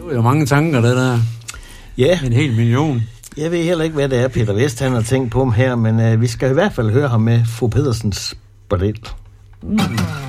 var jo mange tanker, det der. Ja. En hel million. Jeg ved heller ikke, hvad det er, Peter Vest han har tænkt på ham her, men vi skal i hvert fald høre ham med fru Pedersens bordel.